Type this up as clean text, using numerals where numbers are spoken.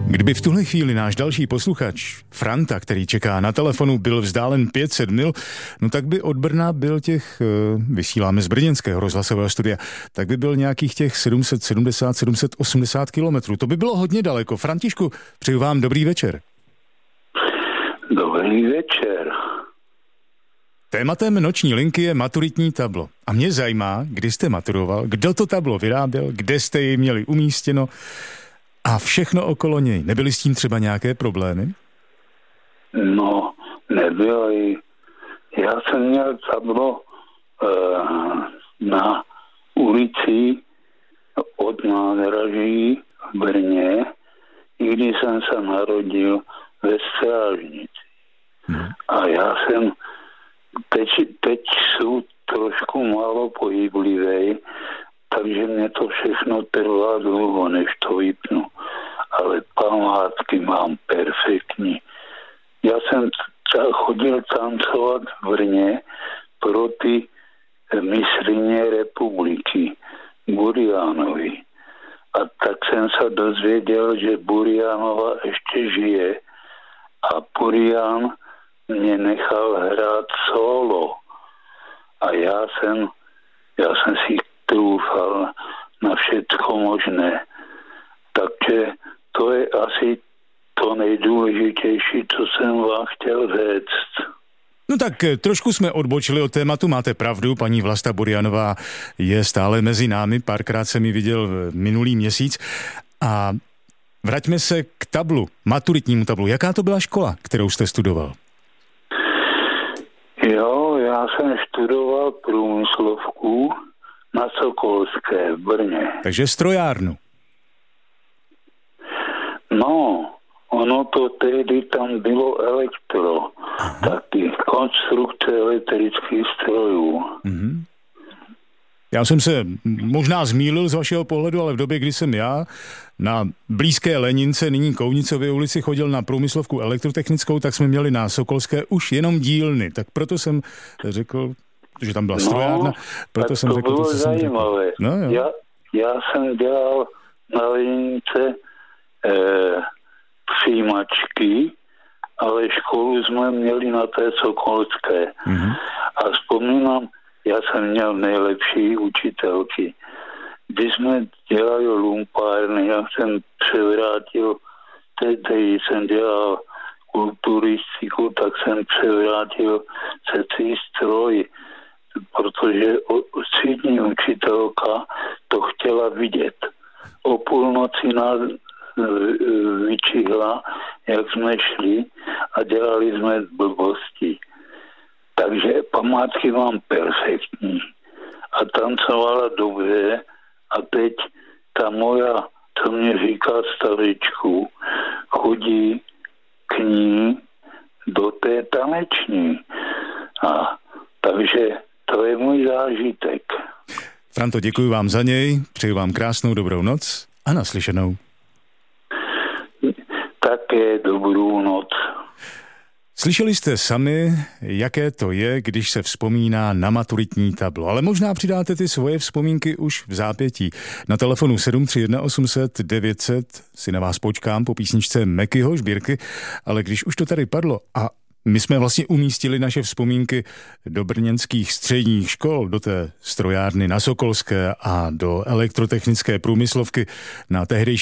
Kdyby v tuhle chvíli náš další posluchač, Franta, který čeká na telefonu, byl vzdálen 500 mil, no tak by od Brna byl vysíláme z brněnského rozhlasového studia, tak by byl nějakých těch 770-780 kilometrů. To by bylo hodně daleko. Františku, přeju vám dobrý večer. Dobrý večer. Tématem noční linky je maturitní tablo. A mě zajímá, kdy jste maturoval, kdo to tablo vyráběl, kde jste jej měli umístěno a všechno okolo něj. Nebyly s tím třeba nějaké problémy? No, nebyly. Já jsem měl tablo na ulici od nádraží v Brně, i když jsem se narodil ve Strážnici. A já jsem teď jsou trošku málo pohyblivý, takže mě to všechno trvá dlouho, než to vypnu. Ale památky mám perfektní. Já jsem chodil tancovat v Brně pro ty mistryně republiky Burianovi. A tak jsem se dozvěděl, že Burianova ještě žije a Burian mě nechal hrát solo. A já jsem si trůfal na všecko možné. Takže to je asi to nejdůležitější, co jsem vám chtěl říct. No tak trošku jsme odbočili od tématu, máte pravdu, paní Vlasta Burianová je stále mezi námi, párkrát jsem ji viděl minulý měsíc. A vraťme se k tablu, maturitnímu tablu. Jaká to byla škola, kterou jste studoval? Jo, já jsem studoval průmyslovku na Sokolské v Brně. Takže strojárnu. No, ono to tehdy tam bylo elektro. Taky konstrukce elektrických strojů. Mhm. Já jsem se možná zmýlil z vašeho pohledu, ale v době, kdy jsem já na blízké Lenince, nyní Kounicově ulici, chodil na průmyslovku elektrotechnickou, tak jsme měli na Sokolské už jenom dílny. Tak proto jsem řekl, že tam byla strojárna. Proto jsem to řekl, bylo to, co zajímavé. Jsem řekl. No, jo. Já jsem dělal na Lenice přijímačky, ale školu jsme měli na té Sokolské. Mm-hmm. A vzpomínám, já jsem měl nejlepší učitelky. Když jsme dělali lumpárny, já jsem převrátil, tehdy jsem dělal kulturistiku, tak jsem převrátil celý stroj, protože třídní učitelka to chtěla vidět. O půlnoci nás vyčihla, jak jsme šli a dělali jsme blbosti. Takže památky mám perfektní. A tancovala dobře a teď ta moja, co mě říká stavičku, chodí k ní do té taneční. A takže to je můj zážitek. Franto, děkuji vám za něj, přeju vám krásnou dobrou noc a naslyšenou. Také dobrou noc. Slyšeli jste sami, jaké to je, když se vzpomíná na maturitní tablo, ale možná přidáte ty svoje vzpomínky už v zápětí. Na telefonu 731 800 900 si na vás počkám po písničce Mekyho Žbírky, ale když už to tady padlo a my jsme vlastně umístili naše vzpomínky do brněnských středních škol, do té strojárny na Sokolské a do elektrotechnické průmyslovky na tehdejší